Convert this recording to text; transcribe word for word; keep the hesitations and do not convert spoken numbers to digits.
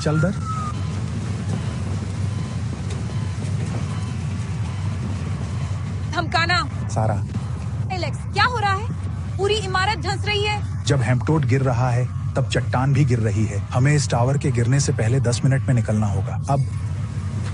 चल दर। धमकाना। सारा। एलेक्स, क्या हो रहा है? पूरी इमारत धंस रही है। जब हेम्पटोट गिर रहा है तब चट्टान भी गिर रही है। हमें इस टावर के गिरने से पहले दस मिनट में निकलना होगा। अब